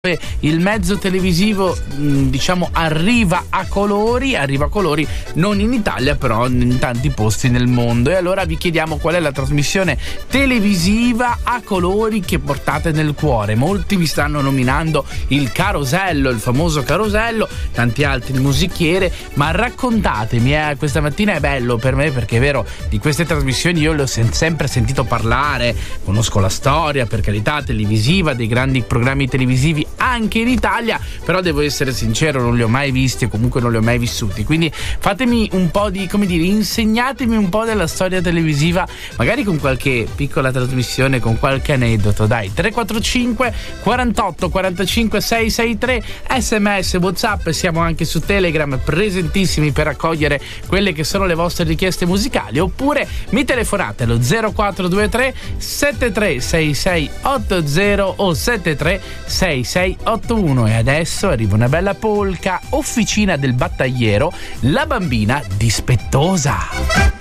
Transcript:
il mezzo televisivo diciamo arriva a colori non in Italia però in tanti posti nel mondo, e allora vi chiediamo qual è la trasmissione televisiva a colori che portate nel cuore. Molti vi stanno nominando il Carosello, il famoso Carosello, tanti altri, il Musichiere, ma raccontatemi, questa mattina è bello per me perché è vero, di queste trasmissioni io le ho sempre sentito parlare, conosco la storia per carità televisiva dei grandi programmi televisivi anche in Italia, però devo essere sincero, non li ho mai visti e comunque non li ho mai vissuti, quindi fatemi un po' di, insegnatemi un po' della storia televisiva, magari con qualche piccola trasmissione, con qualche aneddoto, dai. 345 48 45 663, sms, whatsapp, siamo anche su Telegram presentissimi per accogliere quelle che sono le vostre richieste musicali, oppure mi telefonate allo 0423 736680 o 736681. E adesso arriva una bella polka, Officina del Battagliero, La bambina dispettosa.